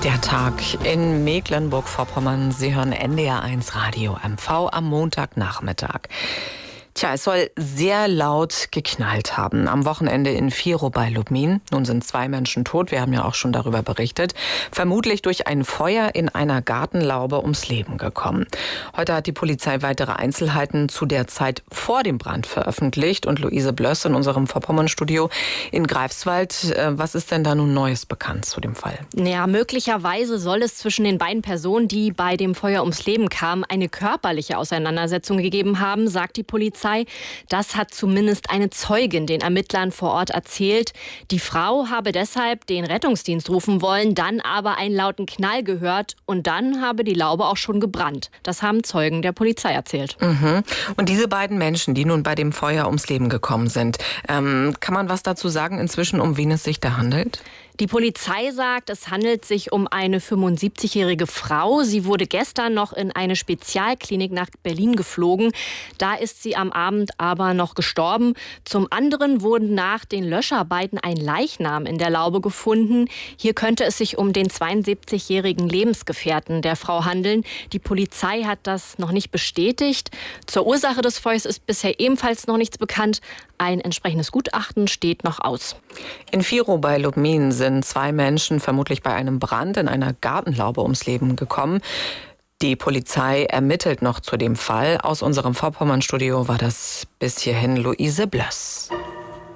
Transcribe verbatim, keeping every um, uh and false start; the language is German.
Der Tag in Mecklenburg-Vorpommern. Sie hören N D R eins Radio M V am Montagnachmittag. Tja, es soll sehr laut geknallt haben. Am Wochenende in Vierow bei Lubmin. Nun sind zwei Menschen tot. Wir haben ja auch schon darüber berichtet. Vermutlich durch ein Feuer in einer Gartenlaube ums Leben gekommen. Heute hat die Polizei weitere Einzelheiten zu der Zeit vor dem Brand veröffentlicht. Und Luise Blöss in unserem Vorpommern-Studio in Greifswald. Was ist denn da nun Neues bekannt zu dem Fall? Ja, möglicherweise soll es zwischen den beiden Personen, die bei dem Feuer ums Leben kamen, eine körperliche Auseinandersetzung gegeben haben, sagt die Polizei. Das hat zumindest eine Zeugin den Ermittlern vor Ort erzählt. Die Frau habe deshalb den Rettungsdienst rufen wollen, dann aber einen lauten Knall gehört und dann habe die Laube auch schon gebrannt. Das haben Zeugen der Polizei erzählt. Mhm. Und diese beiden Menschen, die nun bei dem Feuer ums Leben gekommen sind, ähm, kann man was dazu sagen inzwischen, um wen es sich da handelt? Die Polizei sagt, es handelt sich um eine fünfundsiebzigjährige Frau. Sie wurde gestern noch in eine Spezialklinik nach Berlin geflogen. Da ist sie am Abend aber noch gestorben. Zum anderen wurden nach den Löscharbeiten ein Leichnam in der Laube gefunden. Hier könnte es sich um den zweiundsiebzigjährigen Lebensgefährten der Frau handeln. Die Polizei hat das noch nicht bestätigt. Zur Ursache des Feuers ist bisher ebenfalls noch nichts bekannt. Ein entsprechendes Gutachten steht noch aus. In Vierow bei Lubmin sind zwei Menschen vermutlich bei einem Brand in einer Gartenlaube ums Leben gekommen. Die Polizei ermittelt noch zu dem Fall. Aus unserem Vorpommern-Studio war das bis hierhin Luise Blöss.